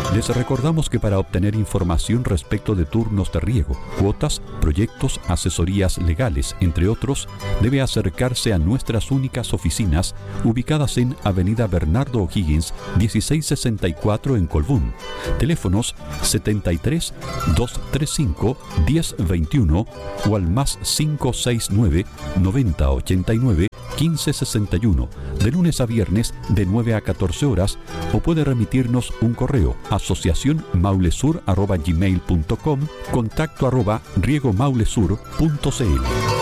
Les recordamos que para obtener información respecto de turnos de riego, cuotas, proyectos, asesorías legales, entre otros, debe acercarse a nuestras únicas oficinas ubicadas en Avenida Bernardo O'Higgins, 1664 en Colbún. Teléfonos 73 235 1021 o al más 569 9089 1561, de lunes a viernes de 9 a 14 horas, o puede remitirnos un correo asociacionmaulesur@gmail.com, contacto @riegomaulesur.cl.